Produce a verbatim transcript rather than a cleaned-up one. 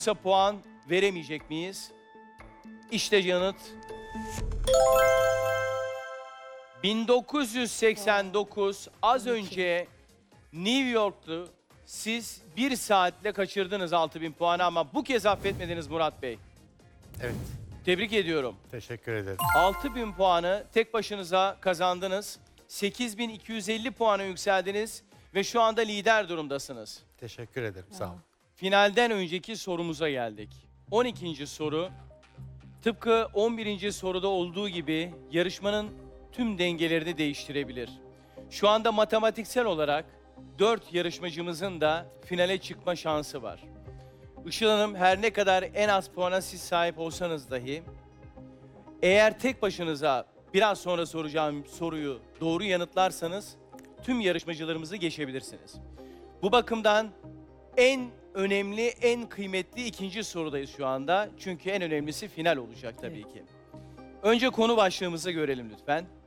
Yoksa puan veremeyecek miyiz? İşte yanıt. bin dokuz yüz seksen dokuz az önce New York'tu. Siz bir saatle kaçırdınız altı bin puanı ama bu kez affetmediniz Murat Bey. Evet, Tebrik ediyorum. teşekkür ederim. altı bin puanı tek başınıza kazandınız. sekiz bin iki yüz elli puana yükseldiniz ve şu anda lider durumdasınız. Teşekkür ederim, sağ olun. Finalden önceki sorumuza geldik. on ikinci soru. Tıpkı on birinci soruda olduğu gibi yarışmanın tüm dengelerini değiştirebilir. Şu anda matematiksel olarak dört yarışmacımızın da finale çıkma şansı var. Işıl Hanım, her ne kadar en az puana siz sahip olsanız dahi, eğer tek başınıza biraz sonra soracağım soruyu doğru yanıtlarsanız tüm yarışmacılarımızı geçebilirsiniz. Bu bakımdan en önemli, en kıymetli ikinci sorudayız şu anda. Çünkü en önemlisi final olacak tabii ki. Önce konu başlığımızı görelim lütfen.